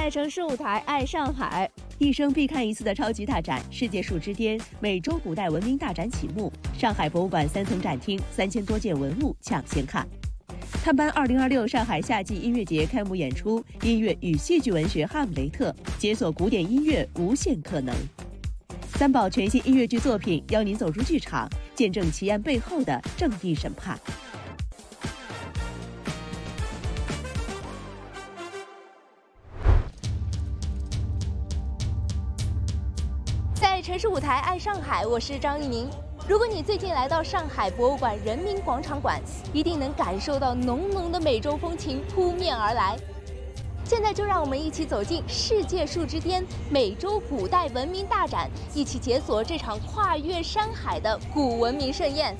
在城市舞台爱上海，一生必看一次的超级大展——世界树之巅美洲古代文明大展启幕。上海博物馆3层展厅，3000多件文物抢先看。探班2026上海夏季音乐节开幕演出，音乐与戏剧文学《哈姆雷特》，解锁古典音乐无限可能。三宝全新音乐剧作品邀您走入剧场，见证奇案背后的正义审判。 在城市舞台爱上海，我是张玉宁。如果你最近来到上海博物馆人民广场馆，一定能感受到浓浓的美洲风情扑面而来。现在就让我们一起走进世界树之巅美洲古代文明大展，一起解锁这场跨越山海的古文明盛宴。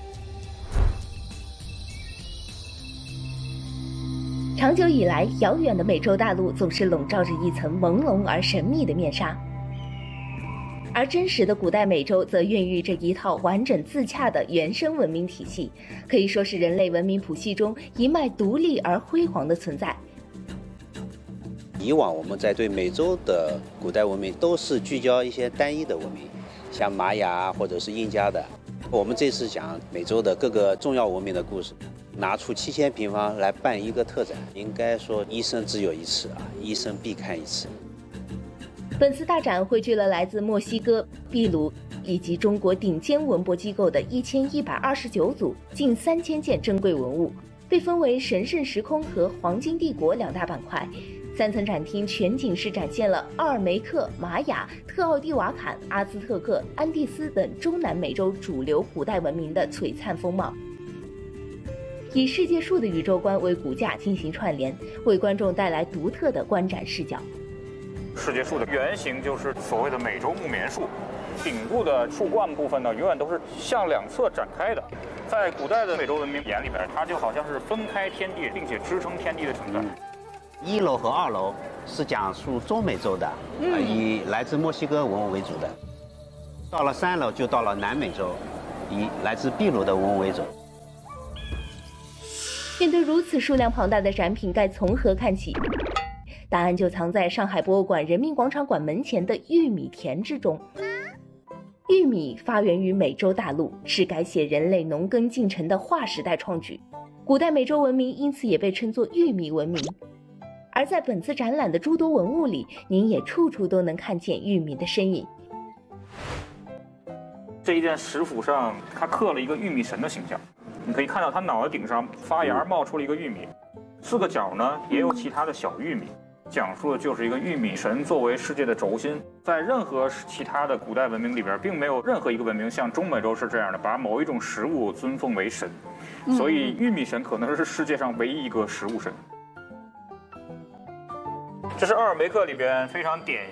长久以来，遥远的美洲大陆总是笼罩着一层朦胧而神秘的面纱。而真实的古代美洲则孕育着一套完整自洽的原生文明体系，可以说是人类文明谱系中一脉独立而辉煌的存在。 以往我们在对美洲的古代文明都是聚焦一些单一的文明，像玛雅或者是印加的。我们这次讲美洲的各个重要文明的故事，拿出7000平方来办一个特展，应该说一生只有一次啊，一生必看一次。 本次大展汇聚了来自墨西哥、秘鲁以及中国顶尖文博机构的1129组近3000件珍贵文物，被分为神圣时空和黄金帝国2大板块。3层展厅全景式展现了奥尔梅克、玛雅、特奥蒂瓦坎、阿兹特克、安第斯等中南美洲主流古代文明的璀璨风貌，以世界树的宇宙观为骨架进行串联，为观众带来独特的观展视角。 世界树的原型就是所谓的美洲木棉树，顶部的树冠部分呢，永远都是向两侧展开的。在古代的美洲文明眼里边，它就好像是分开天地，并且支撑天地的存在。 1楼和2楼是讲述中美洲的，以来自墨西哥文物为主的。到了3楼就到了南美洲，以来自秘鲁的文物为主。 面对如此数量庞大的展品，该从何看起？答案就藏在上海博物馆人民广场馆门前的玉米田之中。玉米发源于美洲大陆，是改写人类农耕进程的划时代创举，古代美洲文明因此也被称作玉米文明。而在本次展览的诸多文物里，您也处处都能看见玉米的身影。 这一件石斧上，它刻了一个玉米神的形象，你可以看到它脑袋顶上发芽冒出了一个玉米，4个角呢也有其他的小玉米，讲述的就是一个玉米神作为世界的轴心。在任何其他的古代文明里边，并没有任何一个文明像中美洲是这样的，把某一种食物尊奉为神，所以玉米神可能是世界上唯一一个食物神。这是奥尔梅克里边非常典